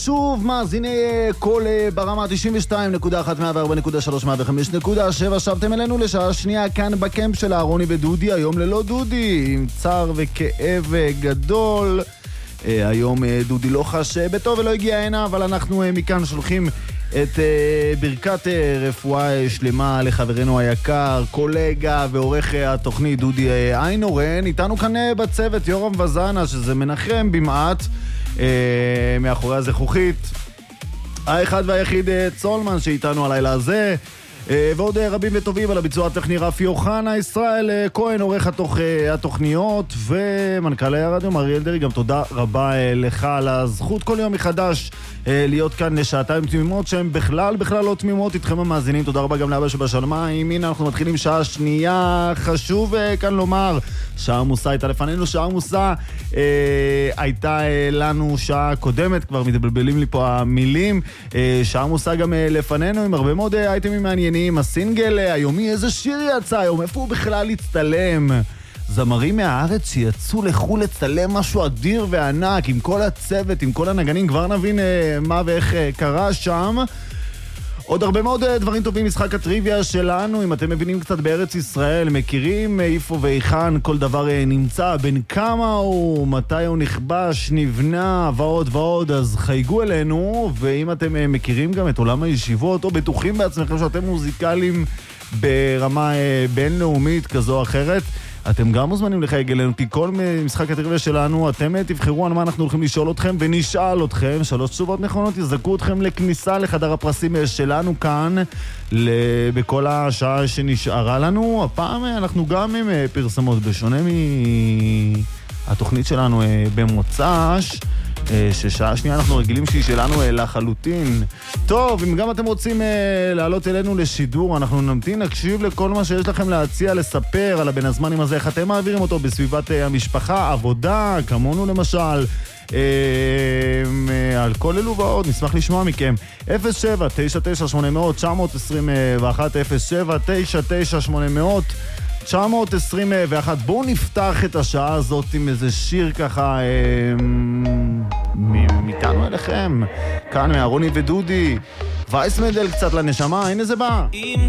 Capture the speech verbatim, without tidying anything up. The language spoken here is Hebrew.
שוב מאזיני קול ברמה תשעים ושתיים נקודה אחת, מאה וארבע נקודה שלוש, מאה וחמש נקודה שבע. שבתם אלינו לשעה שנייה כאן בקמפ של אהרוני ודודי. היום ללא דודי, עם צער וכאב גדול. היום דודי לא חש בטוב ולא הגיע הנה, אבל אנחנו מכאן שולחים את ברכת רפואה שלמה לחברנו היקר, קולגה ועורך התוכנית דודי איינורן. איתנו כאן בצוות יורם וזנה, שזה מנחם במעט מאחורי הזכוכית, האחד והיחיד צולמן שאיתנו הלילה הזה, ועוד רבים וטובים על הביצוע הטכני רפי אוחנה, ישראל כהן עורך התוך, התוכניות, ומנכ"ל הרדיו אריאל דרעי. גם תודה רבה לך על הזכות כל יום מחדש להיות כאן לשעתיים תמימות שהן בכלל בכלל לא תמימות איתכם המאזינים. תודה רבה גם לאבא שבשמיים. הנה אנחנו מתחילים שעה שנייה. חשוב כאן לומר, שעה עמוסה הייתה לפנינו, שעה עמוסה אה, הייתה אה, לנו שעה קודמת, כבר מתבלבלים לי פה המילים. אה, שעה עמוסה גם אה, לפנינו עם הרבה מאוד אה, אייטמים מעניינים. הסינגל אה, היומי, איזה שיר יצא היום, איפה הוא בכלל הצטלם? זמרים מהארץ שיצאו לחול לצלם משהו אדיר וענק עם כל הצוות, עם כל הנגנים. כבר נבין אה, מה ואיך אה, קרה שם. עוד הרבה מאוד דברים טובים. משחק הטריוויה שלנו, אם אתם מבינים קצת בארץ ישראל, מכירים איפה ואיכן כל דבר נמצא, בין כמה הוא, מתי הוא נכבש, נבנה ועוד ועוד, אז חייגו אלינו. ואם אתם מכירים גם את עולם הישיבות או בטוחים בעצמכם שאתם מוזיקליים ברמה בינלאומית כזו או אחרת, אתם גם מוזמנים לחייג אלינו, כי כל משחק הטריוויה שלנו אתם תבחרו על מה אנחנו הולכים לשאול אתכם ונשאל אתכם. שלוש תשובות נכונות יזכו אתכם לכניסה לחדר הפרסים שלנו כאן בכל השעה שנשארה לנו. הפעם אנחנו גם עם פרסמות, בשונה מהתוכנית שלנו במוצ"ש, ששעה שנייה אנחנו רגילים שהיא שלנו לחלוטין. טוב, אם גם אתם רוצים לעלות אלינו לשידור, אנחנו נמתין, נקשיב לכל מה שיש לכם להציע, לספר על הבן הזמנים הזה, איך אתם מעבירים אותו בסביבת המשפחה, עבודה, כמונו למשל, על כל אלו ועוד, נשמח לשמוע מכם. אפס שבע תשע תשע שמונה מאות תשע עשרים ואחת, אפס שבע תשע תשע שמונה מאות תשע עשרים ואחת. בואו נפתח את השעה הזאת עם איזה שיר ככה מאיתנו אליכם, כאן מאהרוני ודודי. וייסמדל קצת לנשמה, הנה זה בא. אם